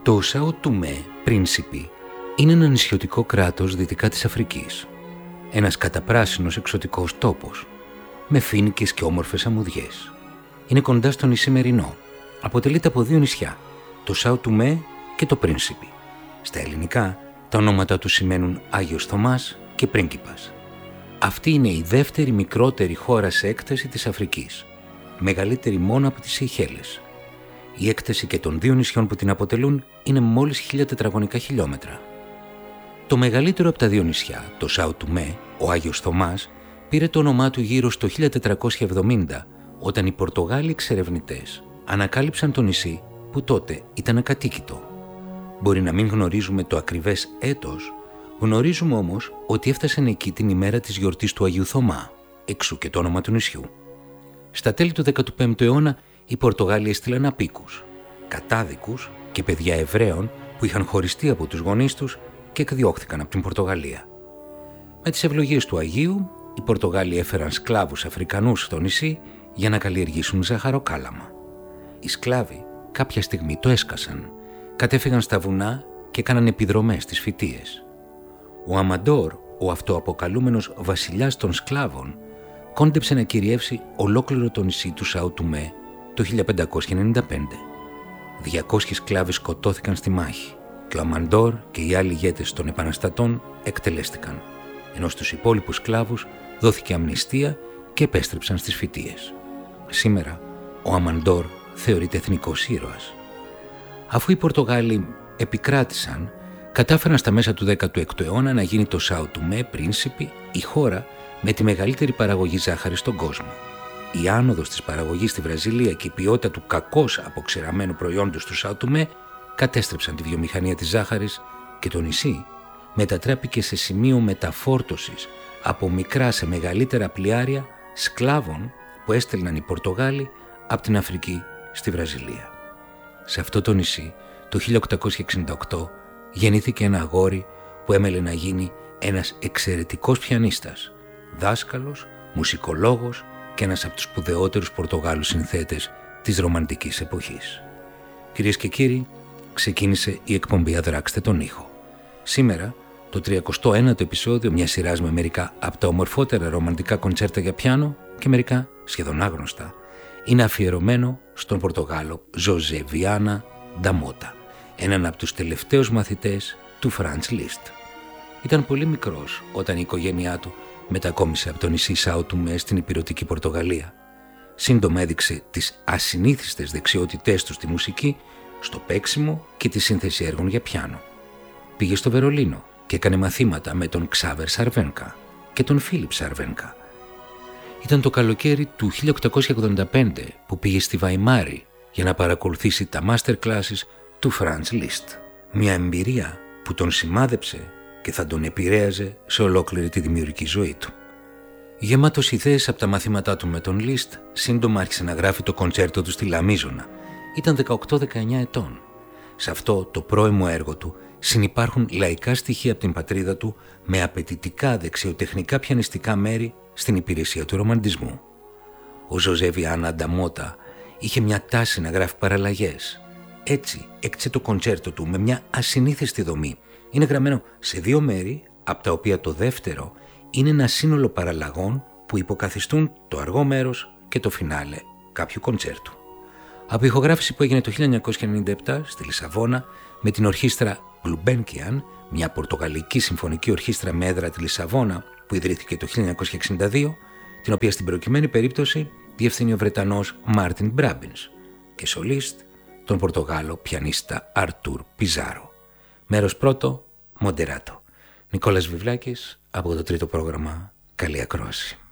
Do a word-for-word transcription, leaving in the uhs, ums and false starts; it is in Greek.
Το Σάο Τομέ Πρίνσιπι είναι ένα νησιωτικό κράτος δυτικά της Αφρικής. Ένας καταπράσινος εξωτικός τόπος, με φοίνικες και όμορφες αμμουδιές. Είναι κοντά στο νησί Μερινό. Αποτελείται από δύο νησιά, το Σάο Τομέ και το Πρίνσιπι. Στα ελληνικά, τα ονόματα του σημαίνουν Άγιος Θωμάς και Πρίγκιπας. Αυτή είναι η δεύτερη μικρότερη χώρα σε έκταση της Αφρικής, μεγαλύτερη μόνο από τις Σεϊχέλες. Η έκταση και των δύο νησιών που την αποτελούν είναι μόλις χίλια τετραγωνικά χιλιόμετρα. Το μεγαλύτερο από τα δύο νησιά, το Σάο Τομέ, ο Άγιος Θωμάς, πήρε το όνομά του γύρω στο χίλια τετρακόσια εβδομήντα, όταν οι Πορτογάλοι εξερευνητές ανακάλυψαν το νησί που τότε ήταν ακατοίκητο. Μπορεί να μην γνωρίζουμε το ακριβές έτος, γνωρίζουμε όμως ότι έφτασαν εκεί την ημέρα της γιορτής του Αγίου Θωμά, εξού και το όνομα του νησιού. Στα τέλη του δέκατου πέμπτου αιώνα, οι Πορτογάλοι έστειλαν απίκους, κατάδικους και παιδιά Εβραίων που είχαν χωριστεί από τους γονείς τους και εκδιώχθηκαν από την Πορτογαλία. Με τις ευλογίες του Αγίου, οι Πορτογάλοι έφεραν σκλάβους Αφρικανούς στο νησί για να καλλιεργήσουν ζαχαροκάλαμα. Οι σκλάβοι κάποια στιγμή το έσκασαν, κατέφυγαν στα βουνά και έκαναν επιδρομές στις φυτίες. Ο Αμαντόρ, ο αυτοαποκαλούμενος βασιλιάς των σκλάβων, κόντεψε να κυριεύσει ολόκληρο το νησί του Σάο Τομέ το χίλια πεντακόσια ενενήντα πέντε. διακόσιοι σκλάβοι σκοτώθηκαν στη μάχη και ο Αμαντόρ και οι άλλοι ηγέτες των επαναστατών εκτελέστηκαν, ενώ στους υπόλοιπους σκλάβους δόθηκε αμνηστία και επέστρεψαν στις φυτίες. Σήμερα ο Αμαντόρ θεωρείται εθνικός ήρωας. Αφού οι Πορτογάλοι επικράτησαν, κατάφεραν στα μέσα του δέκατου έκτου αιώνα να γίνει το Σάο Τομέ Πρίνσιπι η χώρα με τη μεγαλύτερη παραγωγή ζάχαρης στον κόσμο. Η άνοδος της παραγωγής στη Βραζιλία και η ποιότητα του κακώς αποξεραμένου προϊόντος του Σάο Τομέ κατέστρεψαν τη βιομηχανία της ζάχαρης και το νησί μετατράπηκε σε σημείο μεταφόρτωσης από μικρά σε μεγαλύτερα πλοιάρια σκλάβων που έστελναν οι Πορτογάλοι από την Αφρική στη Βραζιλία. Σε αυτό το νησί το χίλια οκτακόσια εξήντα οκτώ γεννήθηκε ένα αγόρι που έμελε να γίνει ένας εξαιρετικός πιανίστας, δάσκαλος, μουσικολόγος και ένας από τους σπουδαιότερους Πορτογάλους συνθέτες της ρομαντικής εποχής. Κυρίες και κύριοι, ξεκίνησε η εκπομπή «Αδράξτε τον ήχο». Σήμερα, το τριακοστό ένατο επεισόδιο μιας σειράς με μερικά από τα ομορφότερα ρομαντικά κοντσέρτα για πιάνο και μερικά σχεδόν άγνωστα, είναι αφιερωμένο στον Πορτογάλο Ζωζέ Βιάνα ντα Μότα, έναν από τους τελευταίους μαθητές του Φραντς Λίστ. Ήταν πολύ μικρός όταν η οικογένειά του μετακόμισε από το νησί Σάο Τομέ στην ηπειρωτική Πορτογαλία. Σύντομα έδειξε τις ασυνήθιστες δεξιότητές του στη μουσική, στο παίξιμο και τη σύνθεση έργων για πιάνο. Πήγε στο Βερολίνο και έκανε μαθήματα με τον Ξάβερ Σαρβένκα και τον Φίλιπ Σαρβένκα. Ήταν το καλοκαίρι του χίλια οκτακόσια ογδόντα πέντε που πήγε στη Βαϊμάρη για να παρακολουθήσει τα master classes του Φραντς Λίστ. Μια εμπειρία που τον σημάδεψε και θα τον επηρέαζε σε ολόκληρη τη δημιουργική ζωή του. Γεμάτος ιδέες από τα μαθήματά του με τον Λίστ, σύντομα άρχισε να γράφει το κοντσέρτο του στη Λαμίζωνα. Ήταν δεκαοκτώ δεκαεννιά ετών. Σε αυτό το πρώιμο έργο του συνυπάρχουν λαϊκά στοιχεία από την πατρίδα του με απαιτητικά δεξιοτεχνικά πιανιστικά μέρη στην υπηρεσία του ρομαντισμού. Ο Ζωζέ Βιάνα ντα Μότα είχε μια τάση να γράφει παραλλαγές. Έτσι έκτισε το κοντσέρτο του με μια ασυνήθιστη δομή. Είναι γραμμένο σε δύο μέρη, από τα οποία το δεύτερο είναι ένα σύνολο παραλλαγών που υποκαθιστούν το αργό μέρος και το φινάλε κάποιου κοντσέρτου. Από ηχογράφηση που έγινε το χίλια εννιακόσια ενενήντα επτά στη Λισαβόνα με την ορχήστρα Gulbenkian, μια πορτογαλική συμφωνική ορχήστρα με έδρα τη Λισαβόνα που ιδρύθηκε το χίλια εννιακόσια εξήντα δύο, την οποία στην προκειμένη περίπτωση διευθύνει ο Βρετανός Μάρτιν Μπράμπινς και σολίστ τον Πορτογάλο πιανίστα Αρτούρ Πιζάρο. Μέρος πρώτο, Μοντεράτο. Νικόλας Βιβλάκης από το τρίτο πρόγραμμα. Καλή ακρόαση.